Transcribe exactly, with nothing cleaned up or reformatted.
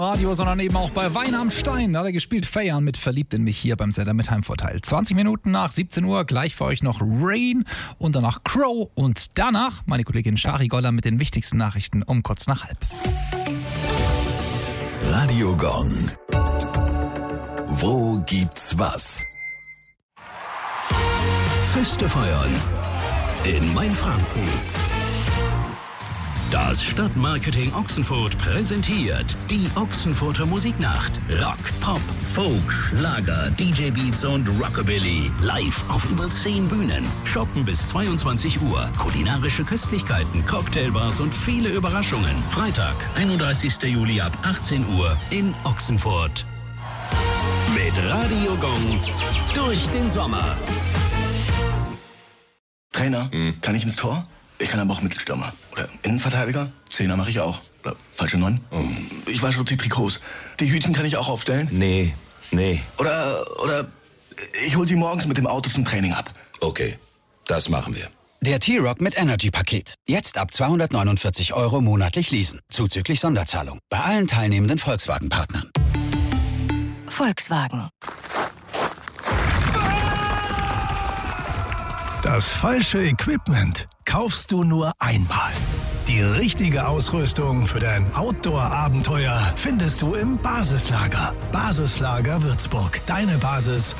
Radio, sondern eben auch bei Wein am Stein. Da hat er gespielt, Feiern mit Verliebt in mich hier beim Sender mit Heimvorteil. zwanzig Minuten nach siebzehn Uhr, gleich für euch noch Rain und danach Crow und danach meine Kollegin Shari Goller mit den wichtigsten Nachrichten um kurz nach halb. Radio Gong. Wo gibt's was? Feste feiern in Mainfranken. Das Stadtmarketing Ochsenfurt präsentiert die Ochsenfurter Musiknacht. Rock, Pop, Folk, Schlager, D J Beats und Rockabilly. Live auf über zehn Bühnen. Shoppen bis zweiundzwanzig Uhr. Kulinarische Köstlichkeiten, Cocktailbars und viele Überraschungen. Freitag, einunddreißigster Juli ab achtzehn Uhr in Ochsenfurt. Mit Radio Gong durch den Sommer. Trainer, hm. kann ich ins Tor? Ich kann aber auch Mittelstürmer. Oder Innenverteidiger. Zehner mache ich auch. Oder falsche Neun. Oh. Ich wasche die Trikots. Die Hütchen kann ich auch aufstellen. Nee, nee. Oder, oder ich hol sie morgens mit dem Auto zum Training ab. Okay, das machen wir. Der T-Rock mit Energy-Paket. Jetzt ab zweihundertneunundvierzig Euro monatlich leasen. Zuzüglich Sonderzahlung. Bei allen teilnehmenden Volkswagen-Partnern. Volkswagen. Das falsche Equipment kaufst du nur einmal. Die richtige Ausrüstung für dein Outdoor-Abenteuer findest du im Basislager. Basislager Würzburg. Deine Basis